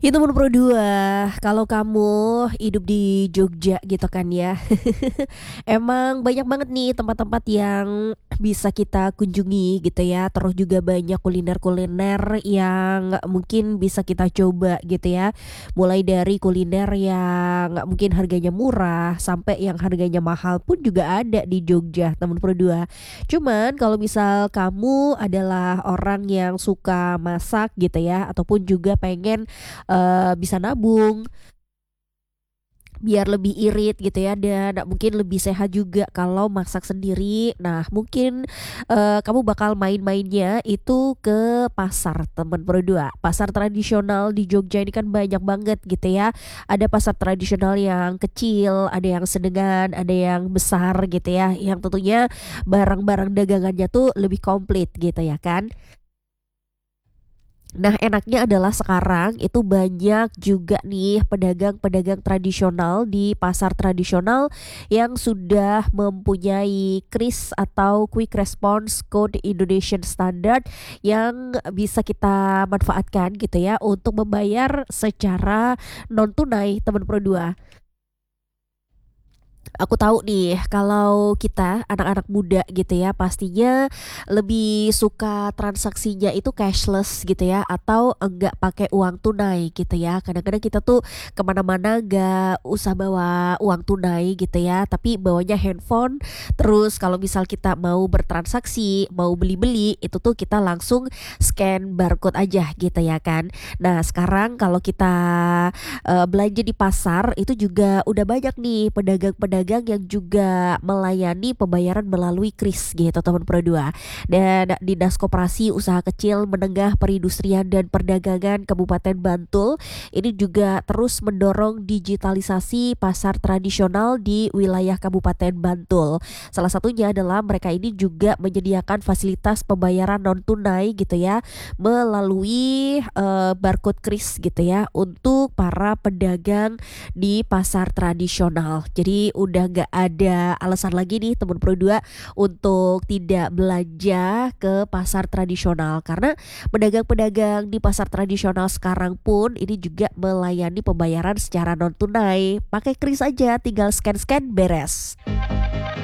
Itu nomor 2, kalau kamu hidup di Jogja gitu kan ya, emang banyak banget nih tempat-tempat yang bisa kita kunjungi gitu ya, terus juga banyak kuliner-kuliner yang mungkin bisa kita coba gitu ya. Mulai dari kuliner yang mungkin harganya murah, sampai yang harganya mahal pun juga ada di Jogja, teman berdua. Cuman kalau misal kamu adalah orang yang suka masak gitu ya, ataupun juga pengen bisa nabung biar lebih irit gitu ya dan mungkin lebih sehat juga kalau masak sendiri. Nah, mungkin kamu bakal main-mainnya itu ke pasar teman berdua. Pasar tradisional di Jogja ini kan banyak banget gitu ya. Ada pasar tradisional yang kecil, ada yang sedengan, ada yang besar gitu ya. Yang tentunya barang-barang dagangannya tuh lebih komplit gitu ya kan. Nah, enaknya adalah sekarang itu banyak juga nih pedagang-pedagang tradisional di pasar tradisional yang sudah mempunyai KRIS atau Quick Response Code Indonesian Standard yang bisa kita manfaatkan gitu ya untuk membayar secara non tunai teman Pro 2. Aku tahu nih kalau kita anak-anak muda gitu ya pastinya lebih suka transaksinya itu cashless gitu ya atau enggak pakai uang tunai gitu ya. Kadang-kadang kita tuh kemana-mana gak usah bawa uang tunai gitu ya, tapi bawanya handphone. Terus kalau misal kita mau bertransaksi, mau beli-beli, itu tuh kita langsung scan barcode aja gitu ya kan. Nah, sekarang kalau kita belanja di pasar itu juga udah banyak nih pedagang-pedagang yang juga melayani pembayaran melalui KRIS gitu teman Pro 2. Dan Dinas Koperasi Usaha Kecil Menengah Perindustrian dan Perdagangan Kabupaten Bantul ini juga terus mendorong digitalisasi pasar tradisional di wilayah Kabupaten Bantul. Salah satunya adalah mereka ini juga menyediakan fasilitas pembayaran non tunai gitu ya melalui barcode kris gitu ya untuk para pedagang di pasar tradisional. Jadi udah gak ada alasan lagi nih teman Pro 2 untuk tidak belanja ke pasar tradisional karena pedagang-pedagang di pasar tradisional sekarang pun ini juga melayani pembayaran secara non tunai. Pakai kris aja, tinggal scan-scan beres.